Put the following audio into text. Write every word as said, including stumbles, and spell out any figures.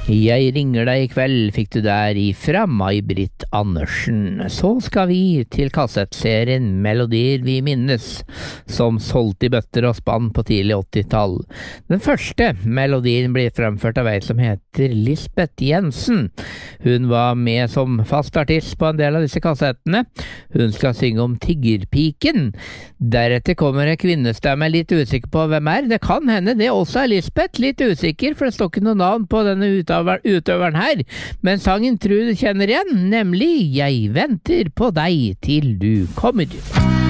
Jeg ringer deg i kveld, fikk du der ifra May-Britt Andersen. Så skal vi til kassettserien Melodier vi minnes, som solgte i bøtter og spann på tidlig åttitall. Den første melodien blir fremført av ei som heter Lisbeth Jensen. Hun var med som fast artist på en del av disse kassettene. Hun skal synge om Tiggerpiken. Deretter kommer en kvinnestemme, litt usikker på hvem er. Det kan hende det også er Lisbeth, litt usikker, for det står ikke noe navn på denne utøveren her, men sangen tror du kjenner igjen, nemlig Jeg venter på deg til du kommer.